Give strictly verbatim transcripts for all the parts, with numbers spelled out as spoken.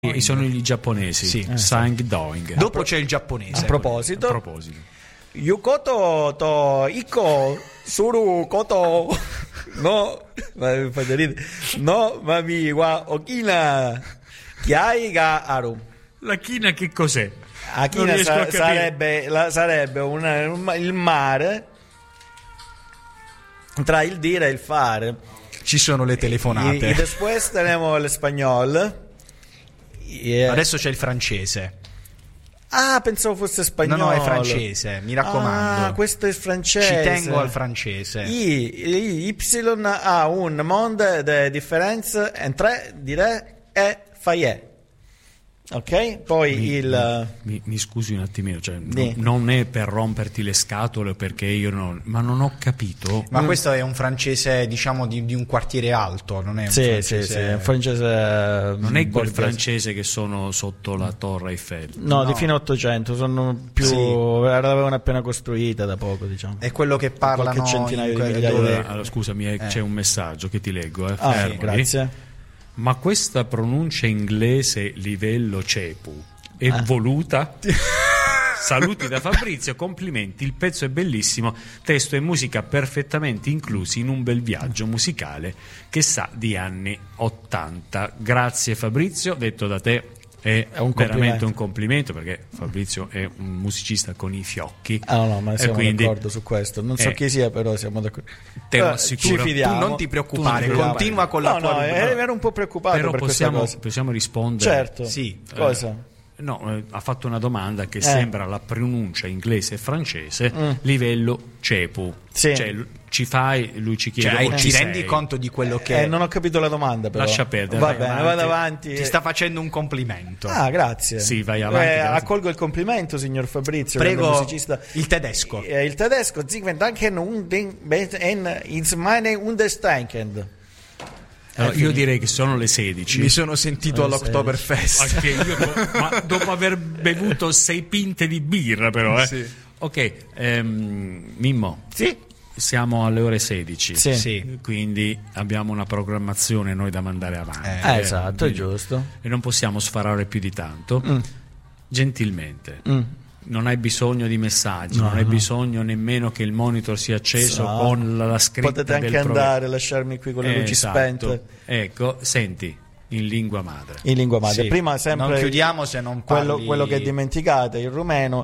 E sono i giapponesi, sì. eh, Sang Doing. Dopo c'è il giapponese. A proposito, A proposito. Yukoto to Iko Suru Koto no, mi fate ridere. No, mami wa Okina Kiai ga aru. La china che cos'è? Akina sa- sarebbe, la, sarebbe una, un, il mare tra il dire e il fare. Ci sono le telefonate. Y, y después tenemos el español. Yeah. Adesso c'è il francese. Ah, pensavo fosse spagnolo. No, no, è francese, mi raccomando. Ah, questo è francese. Ci tengo al francese. I, y ha un monde de difference entre dire e faye. Ok? Poi mi, il mi, mi scusi un attimino, cioè, Sì. no, non è per romperti le scatole perché io non, ma non ho capito. Ma Mm. questo è un francese, diciamo, di, di un quartiere alto, non è un sì, francese. sì, sì, un francese. Non è quel borghese. francese che sono sotto la Torre Eiffel. No, No. di fine ottocento, sono più Sì. l'avevano appena costruita da poco, diciamo. È quello che parlano Qualche centinaio in di que- migliaia dove- di- Allora, allora, scusami, eh, Eh. c'è un messaggio che ti leggo. Eh, Ah, fermati. grazie. Ma questa pronuncia inglese livello cepu è Ah. voluta? Saluti da Fabrizio, complimenti, il pezzo è bellissimo, testo e musica perfettamente inclusi in un bel viaggio musicale che sa di anni ottanta. Grazie Fabrizio, detto da te è, È un veramente complimento. un complimento perché Fabrizio è un musicista con i fiocchi. Ah no, ma e siamo quindi d'accordo su questo. Non so eh, chi sia, però siamo d'accordo. te lo Eh, assicuro. ci fidiamo. Tu non ti preoccupare, Tu non ti continua con la No, tua no, rubrica. ero ero un po' preoccupato Però per possiamo, questa cosa. possiamo rispondere. Certo. Sì. Cosa? No, eh, ha fatto una domanda che Eh. sembra la pronuncia inglese e francese Mm. livello cepu. Sì. Cioè, l- ci fai, lui ci chiede Cioè, "Oh, ti ci rendi sei?" conto di quello che Eh, non ho capito la domanda, però. Lascia perdere, Va vai bene, avanti. vado avanti. ti sta facendo un complimento. Ah, grazie. Sì, vai avanti, Eh, grazie. accolgo il complimento, signor Fabrizio. grande Prego, musicista. il tedesco. Eh, il tedesco, Ziegfeld Danken und den en ins meine Understanken. Allora, io direi che sono le sedici. Mi sono sentito Eh, all'Oktoberfest. Anche io, do- ma dopo aver bevuto sei pinte di birra, però. Eh. Sì. Ok, ehm, Mimmo, Sì. siamo alle ore sedici. Sì. Sì. Quindi abbiamo una programmazione noi da mandare avanti. Eh, Eh, esatto, è quindi- giusto. E non possiamo sfarare più di tanto. Mm. Gentilmente. Mm. Non hai bisogno di messaggi, No, non hai no. bisogno nemmeno che il monitor sia acceso No. con la, la scritta Potete anche del andare, programma. lasciarmi qui con le luci Esatto. spente. Ecco, senti, in lingua madre. In lingua madre. Sì. Prima sempre Non chiudiamo se non parli. quello, quello che dimenticate, il rumeno.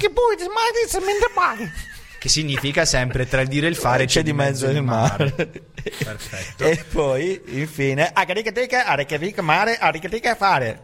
Che significa sempre tra il dire e il fare c'è di mezzo il mare. Perfetto. E poi, infine, aricateca, aricateca mare, aricateca fare.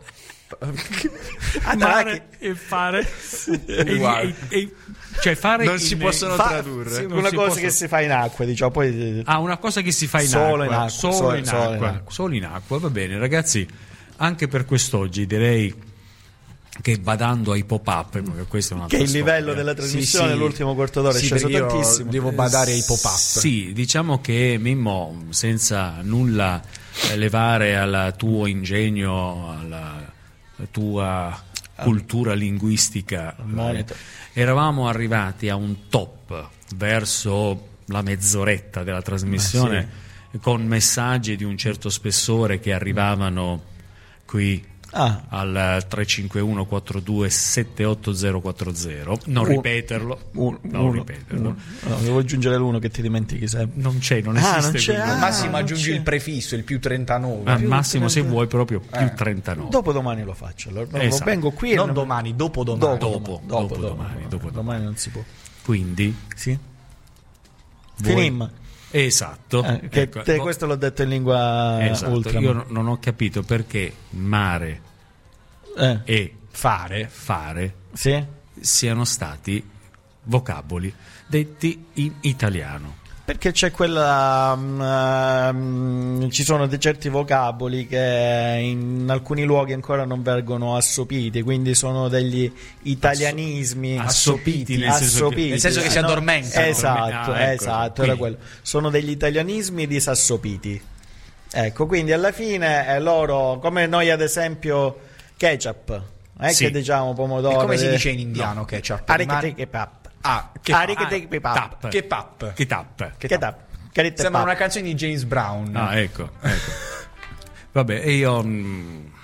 Andare e fare. E- Uguale. e- e- cioè fare Non in- si possono Fa- tradurre. sì, Non una si cosa possono- che si fa in acqua, diciamo, poi Ah, una cosa che si fa in Solo acqua. in acqua, Solo, solo- in, solo in acqua. acqua. Solo in acqua, va bene, ragazzi. Anche per quest'oggi direi che badando ai pop-up, perché questa è un'altra che il storia. livello della trasmissione Sì, sì. l'ultimo quarto d'ora Sì, è sceso perché io tantissimo. devo badare ai pop-up. Sì, diciamo che Mimmo, senza nulla eh, levare al tuo ingegno, alla tua cultura linguistica, Monito. eh, eravamo arrivati a un top verso la mezz'oretta della trasmissione con messaggi di un certo spessore che arrivavano qui Ah, al tre cinque uno quattro due sette otto zero quattro zero. Non Un- ripeterlo, un- non uno, ripeterlo. uno. No, devo aggiungere l'uno che ti dimentichi sempre. Non c'è, non Ah, esiste. non c'è, quel- ah, Al massimo non aggiungi c'è. il prefisso, il più trentanove. Al massimo, se trenta. vuoi, proprio più Eh. trentanove. Dopo domani lo faccio. Allora, no, Esatto. vengo qui e Non non- domani, dopo domani. Dopo, Dopo, dopo, dopo dopo, domani, dopo domani non si può. Quindi, Sì? Vuoi- Finim. esatto. Eh, che Ecco, te- vo- questo l'ho detto in lingua esatto. ultra. Io no- non ho capito perché mare Eh, e Fare. fare sì? siano stati vocaboli detti in italiano. Perché c'è quella. mm, mm, ci sono dei certi vocaboli che in alcuni luoghi ancora non vengono assopiti, quindi sono degli italianismi. Assopiti, nel senso che- assopiti. nel senso che si Eh, no, addormentano. Esatto, Ah, ecco. esatto, era Quindi- quello. Sono degli italianismi disassopiti. Ecco, quindi alla fine eh, loro, come noi ad esempio, ketchup, eh, Sì. che diciamo E pomodoro. come si eh, dice in indiano ketchup? Arikete kebab. Ah, che Arikete kebab. Tap. Che pap. Che tap. Che Kebab. Karite Sembra pap. una canzone di James Brown. Ah, ecco, ecco. Vabbè, e io mh,